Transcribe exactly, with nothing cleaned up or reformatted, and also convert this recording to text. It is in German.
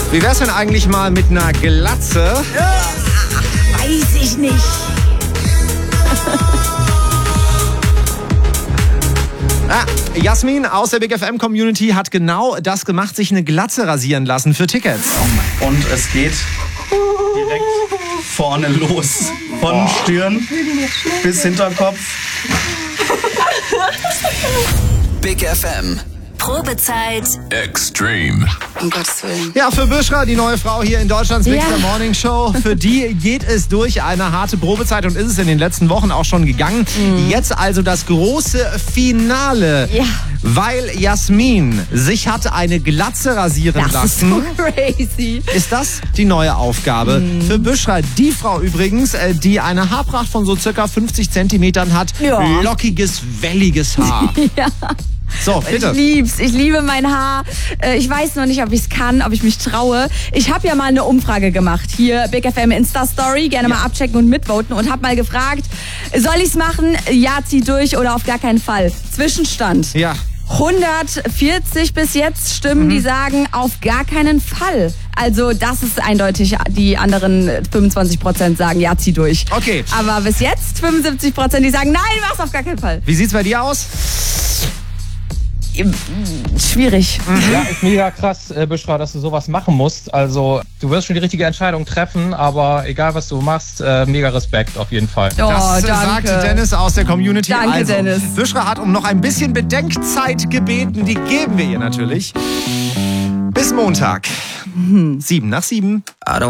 Wie wär's denn eigentlich mal mit einer Glatze? Weiß ich nicht. Ah, Jasmin aus der Big F M Community hat genau das gemacht, sich eine Glatze rasieren lassen für Tickets. Und es geht direkt vorne los. Von Stirn bis Hinterkopf. Big F M. Probezeit. Extreme. Um Gottes Willen. Ja, für Büschra, die neue Frau hier in Deutschlands Big Ja. Star Morning Show. Für die geht es durch eine harte Probezeit und ist es in den letzten Wochen auch schon gegangen. Mhm. Jetzt also das große Finale. Ja. Weil Jasmin sich hat eine Glatze rasieren Das ist lassen. so crazy. Ist das die neue Aufgabe Mhm. für Büschra? Die Frau übrigens, äh, die eine Haarpracht von so circa fünfzig Zentimetern hat. Ja. Lockiges, welliges Haar. Ja. So, bitte. Ich lieb's. Ich liebe mein Haar. Äh, Ich weiß noch nicht, ob ich es kann, ob ich mich traue. Ich habe ja mal eine Umfrage gemacht. Hier Big F M Insta-Story. Gerne mal abchecken und mitvoten. Und habe mal gefragt, soll ich's machen? Ja, zieh durch oder auf gar keinen Fall. Zwischenstand. Ja. hundertvierzig bis jetzt Stimmen, Mhm. die sagen, auf gar keinen Fall. Also das ist eindeutig. Die anderen fünfundzwanzig Prozent sagen, ja, zieh durch. Okay. Aber bis jetzt fünfundsiebzig Prozent, die sagen, nein, mach's auf gar keinen Fall. Wie sieht's bei dir aus? Schwierig. Ja, ist mega krass, äh, Büschra, dass du sowas machen musst. Also, du wirst schon die richtige Entscheidung treffen, aber egal, was du machst, äh, mega Respekt auf jeden Fall. Oh, Das äh, danke. sagt Dennis aus der Community. Danke, also, Dennis. Büschra hat um noch ein bisschen Bedenkzeit gebeten. Die geben wir ihr natürlich. Bis Montag. Sieben nach sieben.